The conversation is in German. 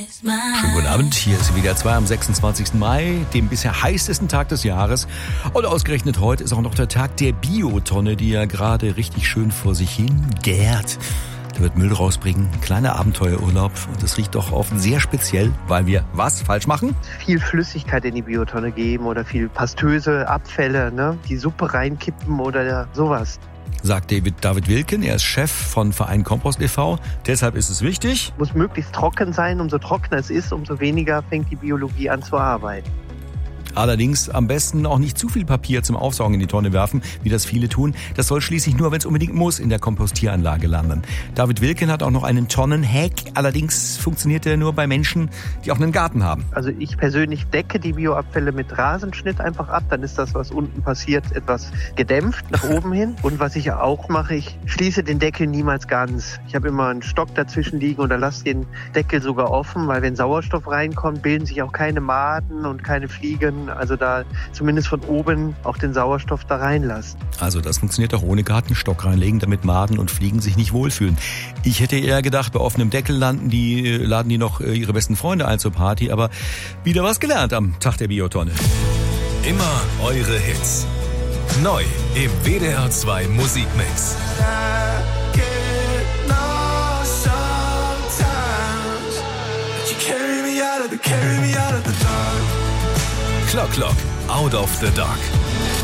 Schönen guten Abend, hier ist WDR 2 am 26. Mai, dem bisher heißesten Tag des Jahres. Und ausgerechnet heute ist auch noch der Tag der Biotonne, die ja gerade richtig schön vor sich hin gärt. Da wird Müll rausbringen, kleiner Abenteuerurlaub, und das riecht doch oft sehr speziell, weil wir was falsch machen? Viel Flüssigkeit in die Biotonne geben oder viel pastöse Abfälle, ne? Die Suppe reinkippen oder sowas. Sagt David Wilken, er ist Chef von Verein Kompost e.V. Deshalb ist es wichtig. Muss möglichst trocken sein, umso trockener es ist, umso weniger fängt die Biologie an zu arbeiten. Allerdings am besten auch nicht zu viel Papier zum Aufsaugen in die Tonne werfen, wie das viele tun. Das soll schließlich nur, wenn es unbedingt muss, in der Kompostieranlage landen. David Wilken hat auch noch einen Tonnenhack. Allerdings funktioniert der nur bei Menschen, die auch einen Garten haben. Also ich persönlich decke die Bioabfälle mit Rasenschnitt einfach ab. Dann ist das, was unten passiert, etwas gedämpft nach oben hin. Und was ich auch mache, ich schließe den Deckel niemals ganz. Ich habe immer einen Stock dazwischen liegen oder lasse den Deckel sogar offen, weil wenn Sauerstoff reinkommt, bilden sich auch keine Maden und keine Fliegen. Also da zumindest von oben auch den Sauerstoff da reinlassen. Also das funktioniert auch ohne Gartenstock reinlegen, damit Maden und Fliegen sich nicht wohlfühlen. Ich hätte eher gedacht, bei offenem Deckel laden die noch ihre besten Freunde ein zur Party, aber wieder was gelernt am Tag der Biotonne. Immer eure Hits. Neu im WDR 2 Musikmix. Clock, Out of the Dark.